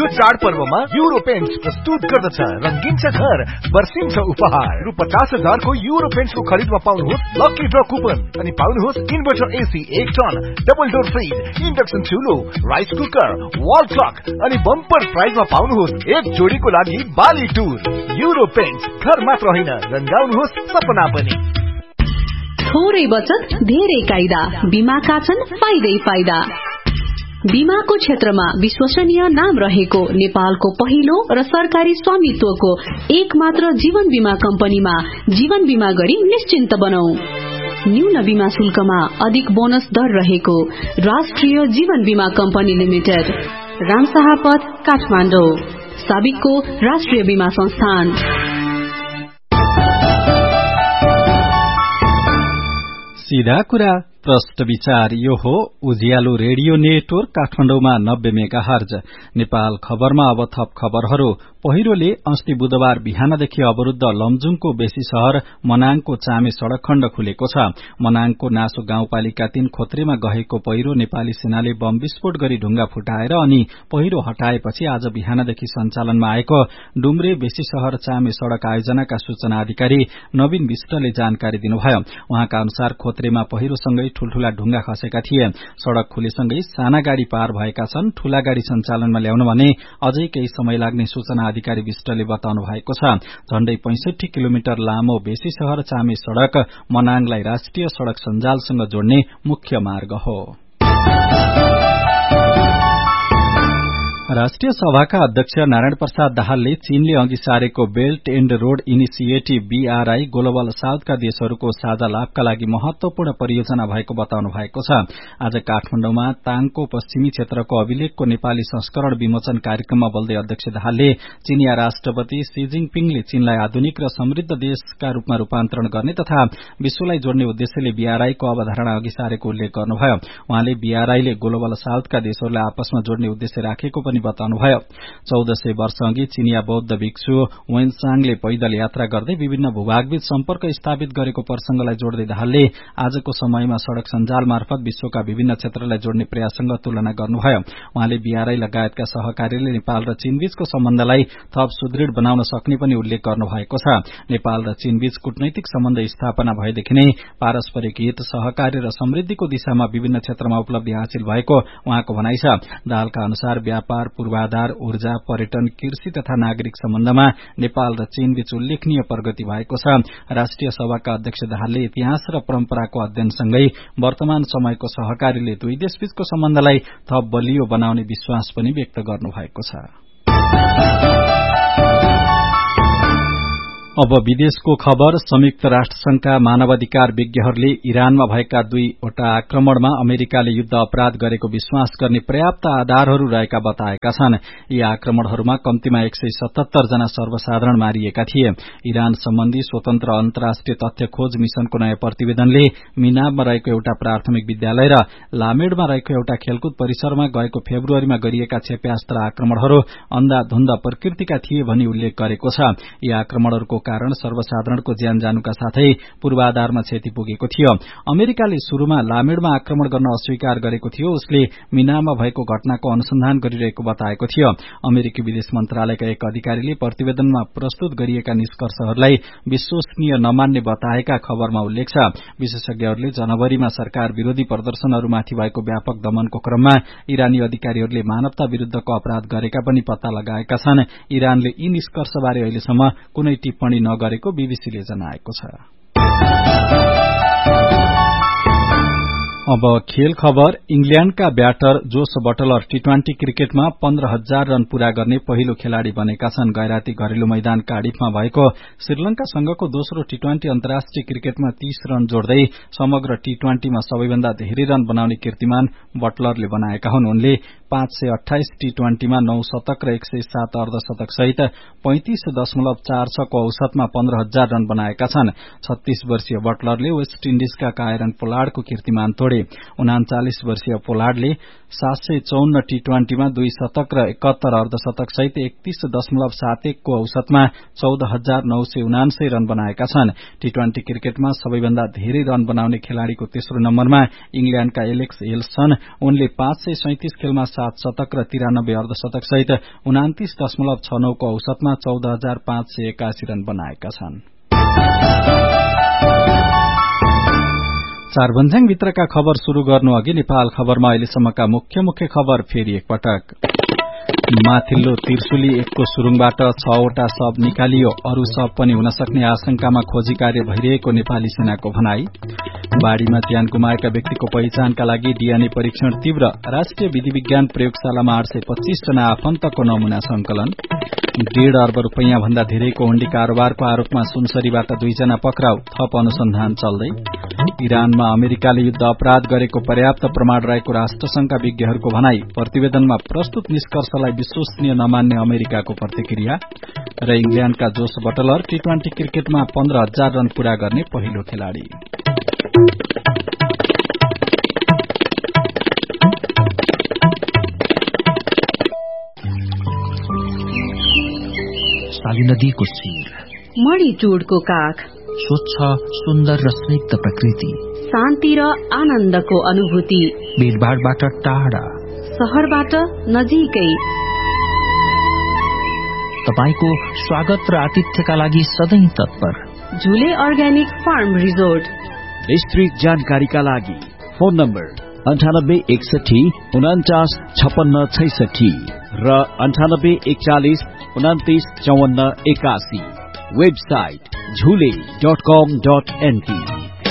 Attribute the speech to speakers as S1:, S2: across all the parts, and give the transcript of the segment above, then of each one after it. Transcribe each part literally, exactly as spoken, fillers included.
S1: चाडपर्वमा euro paints प्रस्तुत गर्दछ रंगीन छ घर बर्सिन्छ उपहार। रु पचास हजार को युरो पेन्ट्स को खरीदमा पाउनुहोस् लकी ड्र कुपन अनि पाउनुहोस् इन्भर्टर एसी एक ton, double door fridge, induction चुलो, rice cooker, wall clock अनि बम्पर प्राइजमा पाउनुहोस् एक जोडीको लागि बाली टुर। युरो पेन्ट्स घर मात्र होइन रंगाउनुहोस् सपना पनि।
S2: थोरै बचत धेरै कायदा, बीमाका छन् फाइदै फाइदा। बीमाको क्षेत्रमा विश्वसनीय नाम रहेको नेपालको पहिलो र सरकारी स्वामित्वको एक मात्र जीवन बीमा कम्पनीमा जीवन बीमा गरी निश्चिन्त बनौ। न्यून बीमा शुल्कमा अधिक बोनस दर रहेको राष्ट्रिय जीवन बीमा कम्पनी लिमिटेड, रामशाहपथ, काठमाडौँ, साबिकको राष्ट्रिय बीमा संस्थान।
S3: सीधा कुरा प्रष्ट विचार यो हो उज्यालो रेडियो नेटवर्क काठमाडौँमा नब्बे मेगा हर्ज। नेपाल खबरमा अब थप खबरहरू। पहिरोले अस्ति बुधबार बिहानदेखि अवरुद्ध लमजुङको बेसी शहर मनाङको चामे सड़क खण्ड खुलेको छ। मनाङको नासो गाउँपालिका तीन खोत्रेमा गएको पहिरो नेपाली सेनाले बम विस्फोट गरी ढुंगा फुटाएर अनि पहिरो हटाएपछि आज बिहानदेखि सञ्चालनमा आएको डुम्रे बेसी शहर चामे सड़क आयोजनाका सूचना अधिकारी नवीन विष्टले जानकारी दिनुभयो। उहाँका अनुसार खोत्रेमा पहिरोसँगै ठूलठूला ढुंगा खसेका थिए। सड़क खुलेसँगै साना गाड़ी पार भएका छन्। ठूला गाड़ी सञ्चालनमा ल्याउन भने अझै केही समय लाग्ने सूचना अधिकारी विष्टले बताउनु भएको छ। झण्डै पैंसठी किलोमिटर लामो बेसी शहर चामे सड़क मनाङलाई राष्ट्रिय सड़क सञ्जालसँग जोड्ने मुख्य मार्ग हो। राष्ट्रिय सभाका अध्यक्ष नारायण प्रसाद दाहालले चीनले अघि सारेको belt and road initiative BRI global साउथका देशहरूको साझा लाभका लागि महत्वपूर्ण परियोजना भएको बताउनु भएको छ। आज काठमाडौँमा ताङको पश्चिमी क्षेत्रको अभिलेखको नेपाली संस्करण विमोचन कार्यक्रममा बोल्दै अध्यक्ष दाहालले चीनिया राष्ट्रपति शी जिनपिङले चीनलाई आधुनिक र समृद्ध देशका रूपमा रूपान्तरण गर्ने तथा विश्वलाई जोड्ने उद्देश्यले बीआरआईको अवधारणा अघि सारेको उल्लेख गर्नुभयो। उहाँले बीआरआईले ग्लोबल साउथका देशहरूलाई आपसमा जोड्ने उद्देश्य राखेको पनि बताउनुभयो। चौध सय वर्ष अघि चीनिया बौद्ध भिक्षु वेनसाङले पैदल यात्रा गर्दै विभिन्न भूभागबीच सम्पर्क स्थापित गरेको प्रसंगलाई जोड्दै दाहालले आजको समयमा सड़क सञ्जाल मार्फत विश्वका विभिन्न क्षेत्रलाई जोड्ने प्रयाससँग तुलना गर्नुभयो। उहाँले बीआरआई लगायतका सहकारीले नेपाल र चीनबीचको सम्बन्धलाई थप सुदृढ़ बनाउन सक्ने पनि उल्लेख गर्नुभएको छ। नेपाल र चीनबीच कूटनैतिक सम्बन्ध स्थापना भएदेखि नै पारस्परिक हित, सहकार्य र समृद्धिको दिशामा विभिन्न क्षेत्रमा उपलब्धि हासिल भएको उहाँको भनाइ छ। दाहालका अनुसार व्यापार, पूर्वाधार, ऊर्जा, पर्यटन, कृषि तथा नागरिक सम्बन्धमा नेपाल र चीनबीच उल्लेखनीय प्रगति भएको छ। राष्ट्रिय सभाका अध्यक्ष दाहालले इतिहास र परम्पराको अध्ययनसँगै वर्तमान समयको सहकारीले दुई देशबीचको सम्बन्धलाई थप बलियो बनाउने विश्वास पनि व्यक्त गर्नुभएको छ। अब विदेशको खबर। संयुक्त राष्ट्र संघका मानवाधिकार विज्ञहरूले इरानमा भएका दुईवटा आक्रमणमा अमेरिकाले युद्ध अपराध गरेको विश्वास गर्ने पर्याप्त आधारहरू रहेका बताएका छन्। यी आक्रमणहरूमा कम्तीमा एक सय सतहत्तर जना सर्वसाधारण मारिएका थिए। इरान सम्बन्धी स्वतन्त्र अन्तर्राष्ट्रिय तथ्य खोज मिशनको नयाँ प्रतिवेदनले मिनाबमा रहेको एउटा प्राथमिक विद्यालय र लामेडमा रहेको एउटा खेलकुद परिसरमा गएको फेब्रुअरीमा गरिएका क्षेप्यास्त्र आक्रमणहरू अन्धाधुन्ध प्रकृतिका थिए भनी उल्लेख गरेको छ। यी आक्रमणहरूको कारण सर्वसाधारणको ज्यान जानुका साथै पूर्वाधारमा क्षति पुगेको थियो। अमेरिकाले शुरूमा लामेडमा आक्रमण गर्न अस्वीकार गरेको थियो। उसले मिनामा भएको घटनाको अनुसन्धान गरिरहेको बताएको थियो। अमेरिकी विदेश मन्त्रालयका एक अधिकारीले प्रतिवेदनमा प्रस्तुत गरिएका निष्कर्षहरूलाई विश्वसनीय नमान्ने बताएका खबरमा उल्लेख छ। विशेषज्ञहरूले जनवरीमा सरकार विरोधी प्रदर्शनहरूमाथि भएको व्यापक दमनको क्रममा इरानी अधिकारीहरूले मानवता विरूद्धको अपराध गरेका पनि पत्ता लगाएका छन्। इरानले यी निष्कर्षबारे अहिलेसम्म कुनै टिप्पणी नगरेको बीबीसीले जनाएको छ। अब खेल खबर। इंग्ल्याण्डका batter Jos Buttler T twenty क्रिकेटमा पन्ध्र हजार रन पूरा गर्ने पहिलो खेलाड़ी बनेका छन्। गैराती घरेलु मैदान कार्डिफमा भएको श्रीलंकासँगको दोस्रो टी ट्वेन्टी अन्तर्राष्ट्रिय क्रिकेटमा तीस रन जोड्दै समग्र टी ट्वेन्टीमा सबैभन्दा धेरै रन बनाउने कीर्तिमान बटलरले बनाएका हुन्। उनले पाँच सय अठाइस टी ट्वेन्टीमा नौ शतक र एक सय सात अर्धशतक सहित पैंतिस दशमलव चार छको औसतमा पन्ध्र हजार रन बनाएका छन्। छत्तीस वर्षीय बटलरले वेस्ट इण्डिजका कायरन पोलार्डको कीर्तिमान तोडे। गरे। उनाचालिस वर्षीय पोलार्डले सात सय चौन्न टी ट्वेन्टीमा दुई शतक र एकात्तर अर्धशतक सहित एकतीस दशमलव सात एकको औसतमा चौध हजार नौ सय उनान्सय रन बनाएका छन्। टी ट्वेन्टी क्रिकेटमा सबैभन्दा धेरै रन बनाउने खेलाड़ीको तेस्रो नम्बरमा इंग्ल्याण्डका एलेक्स हेल्स छन्। उनले पाँच सय सैंतिस खेलमा सात शतक र तिरानब्बे अर्धशतक सहित उनातिस दशमलव छ नौको औसतमा चौध हजार पाँच सय एकासी रन बनाएका छन्। चारभन्ज्याङ भित्रका खबर शुरू गर्नु अघि नेपाल खबरमा अहिलेसम्मका मुख्य मुख्य खबर फेरि एकपटक। माथिल्लो त्रिशुली एकको सुरुङबाट छवटा शव निकालियो, अरू शव पनि हुन सक्ने आशंकामा खोजी कार्य भइरहेको नेपाली सेनाको भनाई। बाढ़ीमा ज्यान गुमाएका व्यक्तिको पहिचानका लागि डीएनए परीक्षण तीव्र, राष्ट्रिय विधि विज्ञान प्रयोगशालामा आठ सय पच्चीस जना आफन्तको नमूना संकलन। डेढ़ अर्ब रूपियाँ भन्दा धेरैको हुण्डी कारोबारको आरोपमा सुनसरीबाट दुईजना पक्राउ, थप अनुसन्धान चल्दै। इरानमा अमेरिकाले युद्ध अपराध गरेको पर्याप्त प्रमाण रहेको राष्ट्रसंघका विज्ञहरूको भनाई, प्रतिवेदनमा प्रस्तुत निष्कर्षलाई विश्वसनीय नमान्ने अमेरिकाको प्रतिक्रिया। र इंग्ल्याण्डका जोस बटलर टी ट्वेन्टी क्रिकेटमा पन्ध्र हजार रन पूरा गर्ने पहिलो खेलाड़ी।
S4: साली नदीको शिर,
S2: मणिचूडको काख,
S4: स्वच्छ सुन्दर र स्निग्ध प्रकृति,
S2: शान्ति र आनन्दको अनुभूति,
S4: भीड़भाड़बाट टाढा,
S2: शहरबाट नजिकै।
S4: तपाईको स्वागत र आतिथ्यका लागि सधैं तत्पर
S2: झुले अर्ग्यानिक फार्म रिजोर्ट।
S5: विस्तृत जानकारीका लागि फोन नम्बर अन्ठानब्बे एकसठी उनाचास छपन्न छैसठी र अन्ठानब्बे एकचालिस उनातिस चौवन्न एकासी। वेबसाइट झुले डट कम डट एनपी।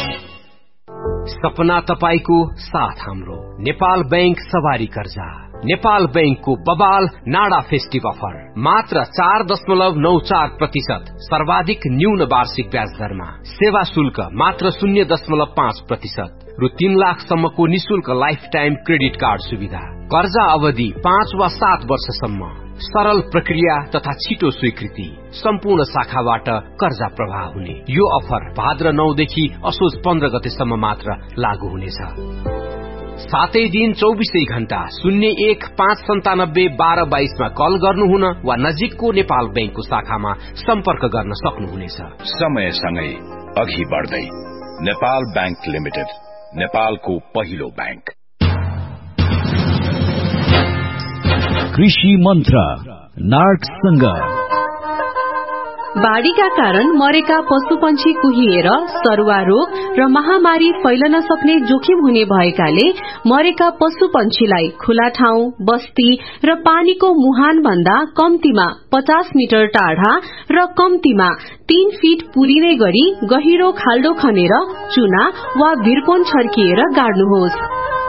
S6: सपना तपाईको साथ हाम्रो नेपाल बैंक सवारी कर्जा। नेपाल बैंकको बबाल नाडा फेस्टिभ अफर मात्र चार दशमलव नौ चार प्रतिशत सर्वाधिक न्यून वार्षिक ब्याज दरमा, सेवा शुल्क मात्र शून्य दशमलव पाँच प्रतिशत रु तीन लाखसम्मको निशुल्क लाइफ टाइम क्रेडिट कार्ड सुविधा, कर्जा अवधि पाँच वा सात वर्षसम्म, सरल प्रक्रिया तथा छिटो स्वीकृति, सम्पूर्ण शाखाबाट कर्जा प्रवाह हुने। यो अफर भाद्र नौदेखि असोज पन्ध्र गतेसम्म मात्र लागू हुनेछ। सातै दिन चौबिसै घण्टा शून्य एक पाँच सन्तानब्बे बाह्र बाइसमा कल गर्नुहुन वा नजिकको नेपाल बैंकको शाखामा सम्पर्क गर्न सक्नुहुनेछ।
S7: समयसँगै अघि बढ्दै नेपाल बैंक लिमिटेड, नेपालको पहिलो बैंक।
S5: कृषि मन्त्र नार्कसँग।
S2: बाढ़ीका कारण मरेका पशुपन्छी कुहिएर सरुवा रोग र महामारी फैलन सक्ने जोखिम हुने भएकाले मरेका पशुपन्छीलाई खुला ठाउँ, बस्ती र पानीको मुहान भन्दा कम्तीमा पचास मिटर टाढा र कम्तीमा तीन फिट पुरिने गरी गहिरो खाल्डो खनेर चुना वा भिरकोन छर्किएर गाड्नुहोस्।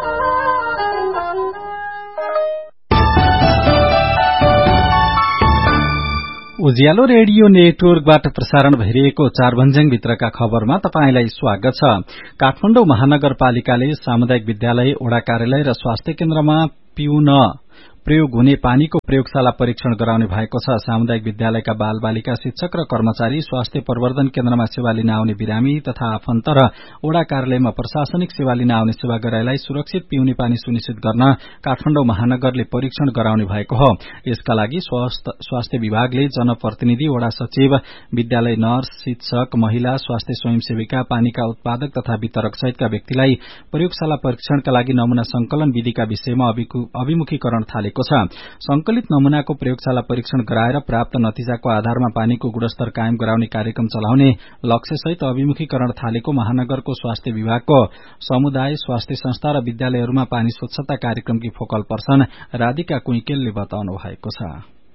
S3: उज्यालो रेडियो नेटवर्कबाट प्रसारण भइरहेको चारभन्ज्याङ भित्रका खबरमा तपाईंलाई स्वागत छ। काठमाडौँ महानगरपालिकाले सामुदायिक विद्यालय, ओडा कार्यालय र स्वास्थ्य केन्द्रमा पिउन प्रयोग हुने पानीको प्रयोगशाला परीक्षण गराउने भएको छ। सामुदायिक विद्यालयका बाल बालिका, शिक्षक र कर्मचारी, स्वास्थ्य प्रवर्धन केन्द्रमा सेवा लिन आउने बिरामी तथा आफन्त र ओडा कार्यालयमा प्रशासनिक सेवा लिन आउने सेवाग्राहीलाई सुरक्षित पिउने पानी सुनिश्चित गर्न काठमाडौँ महानगरले परीक्षण गराउने भएको हो। यसका लागि स्वास्थ्य विभागले जनप्रतिनिधि, ओडा सचिव, विद्यालय नर्स, शिक्षक, महिला स्वास्थ्य स्वयंसेविका, पानीका उत्पादक तथा वितरक सहितका व्यक्तिलाई प्रयोगशाला परीक्षणका लागि नमूना संकलन विधिका विषयमा अभिमुखीकरण थालेको छ। संकलित नमूनाको प्रयोगशाला परीक्षण गराएर प्राप्त नतिजाको आधारमा पानीको गुणस्तर कायम गराउने कार्यक्रम चलाउने लक्ष्यसहित अभिमुखीकरण थालेको महानगरको स्वास्थ्य विभागको समुदाय स्वास्थ्य संस्था र विद्यालयहरूमा पानी स्वच्छता कार्यक्रमकी फोकल पर्सन राधिका कुइकेलले बताउनु भएको छ।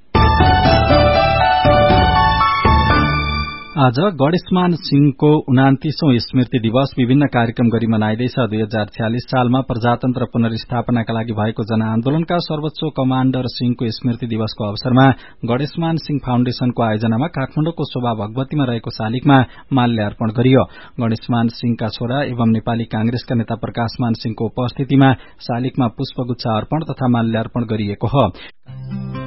S3: आज गणेशमान सिंहको उनातिसौं स्मृति दिवस विभिन्न कार्यक्रम गरी मनाइँदैछ। दुई हजार छ्यालिस सालमा प्रजातन्त्र पुनर्स्थापनाका लागि भएको जनआन्दोलनका सर्वोच्च कमाण्डर सिंहको स्मृति दिवसको अवसरमा गणेशमान सिंह फाउण्डेशनको आयोजनामा काठमाडौँको शोभा भगवतीमा रहेको शालिगमा माल्यार्पण गरियो। गणेशमान सिंहका छोरा एवं नेपाली कांग्रेसका नेता प्रकाशमान सिंहको उपस्थितिमा शालिगमा पुष्पगुच्छा अर्पण तथा माल्यार्पण गरिएको हो।